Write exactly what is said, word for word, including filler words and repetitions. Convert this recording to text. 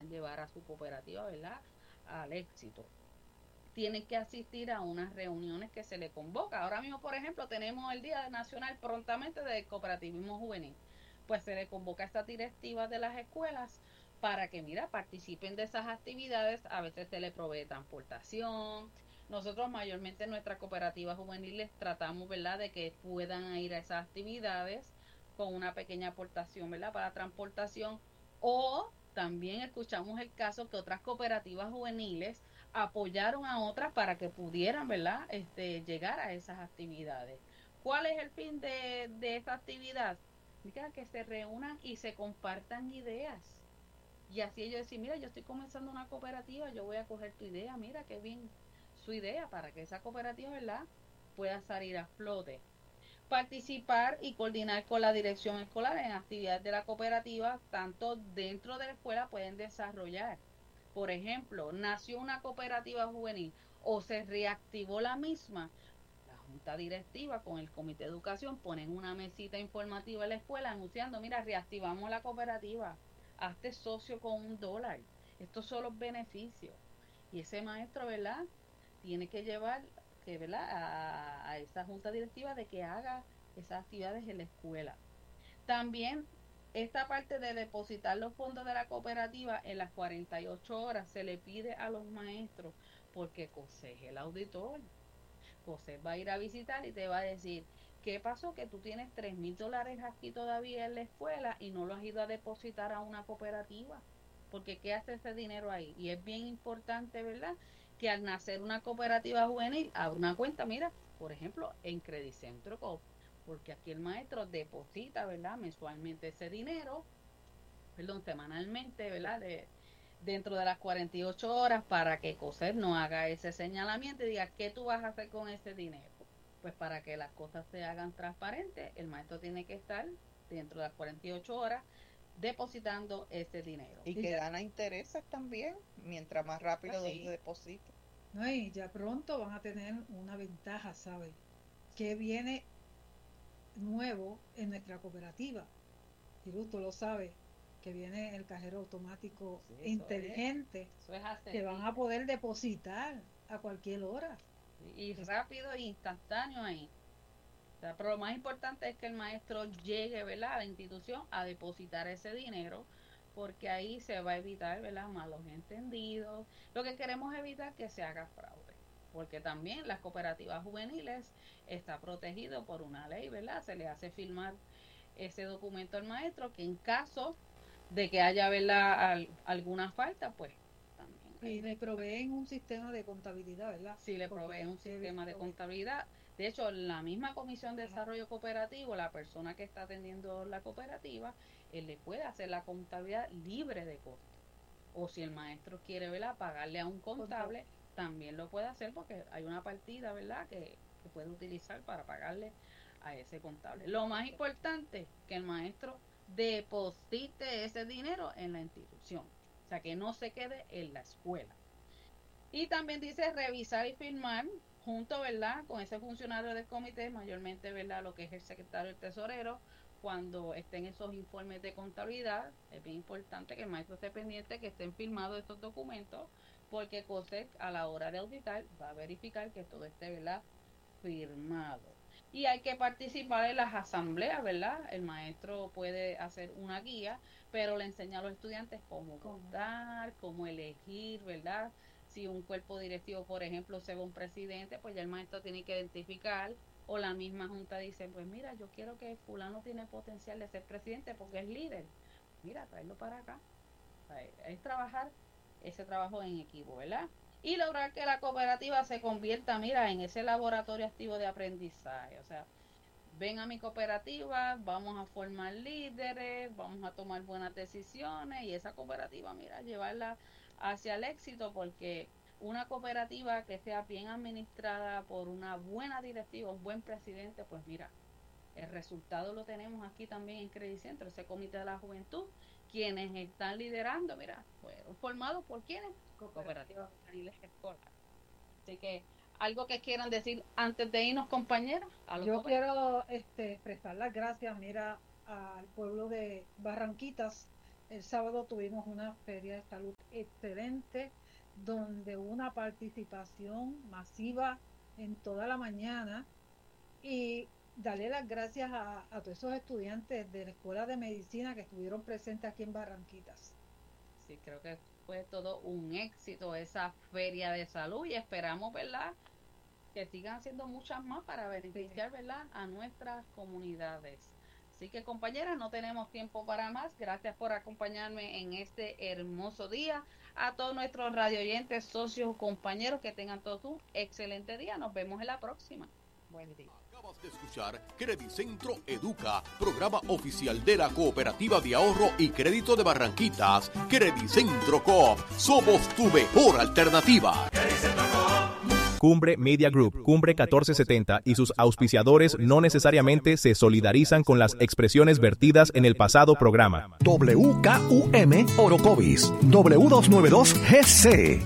llevar a su cooperativa, ¿verdad?, al éxito. Tienen que asistir a unas reuniones que se le convoca. Ahora mismo, por ejemplo, tenemos el Día Nacional prontamente del Cooperativismo Juvenil. Pues se le convoca a estas directivas de las escuelas para que, mira, participen de esas actividades. A veces se le provee transportación. Nosotros mayormente en nuestras cooperativas juveniles tratamos, ¿verdad?, de que puedan ir a esas actividades con una pequeña aportación, ¿verdad?, para transportación. O también escuchamos el caso que otras cooperativas juveniles apoyaron a otras para que pudieran, ¿verdad?, este, llegar a esas actividades. ¿Cuál es el fin de, de esta actividad? Mira, que se reúnan y se compartan ideas. Y así ellos decir, mira, yo estoy comenzando una cooperativa, yo voy a coger tu idea, mira qué bien su idea, para que esa cooperativa, ¿verdad?, pueda salir a flote. Participar y coordinar con la dirección escolar en actividades de la cooperativa, tanto dentro de la escuela pueden desarrollar. Por ejemplo, nació una cooperativa juvenil o se reactivó la misma, la junta directiva con el comité de educación ponen una mesita informativa en la escuela anunciando, mira, reactivamos la cooperativa, hazte socio con un dólar, estos son los beneficios. Y ese maestro, ¿verdad?, tiene que llevar, que, ¿verdad?, a, a esa junta directiva de que haga esas actividades en la escuela. También esta parte de depositar los fondos de la cooperativa en las cuarenta y ocho horas se le pide a los maestros, porque José es el auditor. José va a ir a visitar y te va a decir, ¿qué pasó? Que tú tienes tres mil dólares aquí todavía en la escuela y no lo has ido a depositar a una cooperativa. Porque ¿qué hace ese dinero ahí? Y es bien importante, ¿verdad?, que al nacer una cooperativa juvenil, abra una cuenta, mira, por ejemplo, en Credit Centro Coop, porque aquí el maestro deposita, ¿verdad?, mensualmente ese dinero, perdón, semanalmente, ¿verdad?, de, dentro de las cuarenta y ocho horas, para que COSEP no haga ese señalamiento y diga, ¿qué tú vas a hacer con ese dinero? Pues para que las cosas se hagan transparentes, el maestro tiene que estar dentro de las cuarenta y ocho horas depositando ese dinero. Y que gana intereses también, mientras más rápido Sí. se deposita. No, y ya pronto van a tener una ventaja, ¿sabes? Que viene nuevo en nuestra cooperativa. Y tú lo sabes, que viene el cajero automático Sí, eso inteligente, es, eso es hacer, que van a poder depositar a cualquier hora. Y rápido e instantáneo ahí. O sea, pero lo más importante es que el maestro llegue, ¿verdad?, a la institución a depositar ese dinero, porque ahí se va a evitar, ¿verdad?, malos entendidos. Lo que queremos evitar que se haga fraude, porque también las cooperativas juveniles está protegido por una ley, ¿verdad? Se le hace firmar ese documento al maestro, que en caso de que haya, ¿verdad?, al, alguna falta, pues también. Y le proveen un sistema de contabilidad, ¿verdad? Sí, le proveen un sistema de contabilidad. De hecho, la misma Comisión de Desarrollo Cooperativo, la persona que está atendiendo la cooperativa, él le puede hacer la contabilidad libre de costo. O si el maestro quiere, ¿verdad?, pagarle a un contable, también lo puede hacer, porque hay una partida, ¿verdad?, que, que puede utilizar para pagarle a ese contable. Lo más importante, que el maestro deposite ese dinero en la institución, o sea, que no se quede en la escuela. Y también dice revisar y firmar junto, ¿verdad?, con ese funcionario del comité, mayormente, ¿verdad?, lo que es el secretario del tesorero, cuando estén esos informes de contabilidad. Es bien importante que el maestro esté pendiente, que estén firmados estos documentos, porque COSEC a la hora de auditar va a verificar que todo esté, ¿verdad?, firmado. Y hay que participar en las asambleas, ¿verdad? El maestro puede hacer una guía, pero le enseña a los estudiantes cómo votar, cómo elegir, ¿verdad? Si un cuerpo directivo, por ejemplo, se va un presidente, pues ya el maestro tiene que identificar, o la misma junta dice, pues mira, yo quiero que fulano tiene potencial de ser presidente porque es líder. Mira, traerlo para acá. Es trabajar ese trabajo en equipo, ¿verdad? Y lograr que la cooperativa se convierta, mira, en ese laboratorio activo de aprendizaje. O sea, ven a mi cooperativa, vamos a formar líderes, vamos a tomar buenas decisiones, y esa cooperativa, mira, llevarla hacia el éxito, porque una cooperativa que sea bien administrada por una buena directiva, un buen presidente, pues mira, el resultado lo tenemos aquí también en Credit Centro, ese comité de la juventud, quienes están liderando, mira, fueron formados por quienes, cooperativas juveniles escolares. Así que, algo que quieran decir antes de irnos, compañeros. A Yo quiero este, expresar las gracias, mira, al pueblo de Barranquitas, El sábado tuvimos una feria de salud excelente, donde hubo una participación masiva en toda la mañana, y darle las gracias a, a todos esos estudiantes de la Escuela de Medicina que estuvieron presentes aquí en Barranquitas. Sí, creo que fue todo un éxito esa feria de salud y esperamos, ¿verdad?, que sigan haciendo muchas más para beneficiar, ¿verdad?, a nuestras comunidades. Así que, compañeras, no tenemos tiempo para más. Gracias por acompañarme en este hermoso día. A todos nuestros radioyentes, socios, compañeros, que tengan todos un excelente día. Nos vemos en la próxima. Buen día. Acabas de escuchar Credicentro Educa, programa oficial de la Cooperativa de Ahorro y Crédito de Barranquitas. Credicentro Coop, somos tu mejor alternativa. Cumbre Media Group, Cumbre catorce setenta y sus auspiciadores no necesariamente se solidarizan con las expresiones vertidas en el pasado programa. W K U M Orocovis, W doscientos noventa y dos G C.